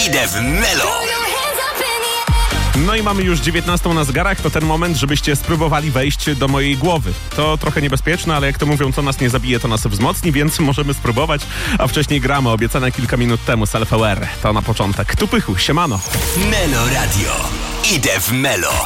Idę w Melo. No i mamy już 19 na zegarach, to ten moment, żebyście spróbowali wejść do mojej głowy. To trochę niebezpieczne, ale jak to mówią, co nas nie zabije, to nas wzmocni, więc możemy spróbować. A wcześniej gramy, obiecane kilka minut temu, Self-Aware. To na początek. Tu Pychu, siemano. Melo Radio. Idę w Melo.